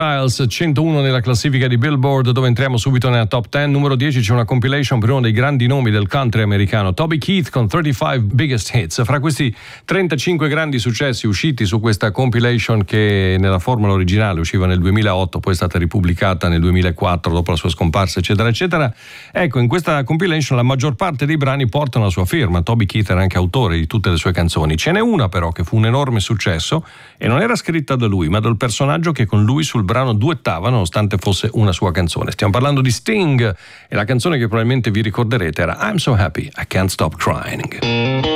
Miles 101 nella classifica di Billboard, dove entriamo subito nella top 10. Numero 10 c'è una compilation per uno dei grandi nomi del country americano, Toby Keith, con 35 Biggest Hits. Fra questi 35 grandi successi usciti su questa compilation, che nella formula originale usciva nel 2008, poi è stata ripubblicata nel 2004 dopo la sua scomparsa, eccetera eccetera, ecco, in questa compilation la maggior parte dei brani portano la sua firma. Toby Keith era anche autore di tutte le sue canzoni. Ce n'è una però che fu un enorme successo e non era scritta da lui, ma dal personaggio che con lui sul brano duettava, nonostante fosse una sua canzone. Stiamo parlando di Sting, e la canzone che probabilmente vi ricorderete era I'm So Happy I Can't Stop Crying.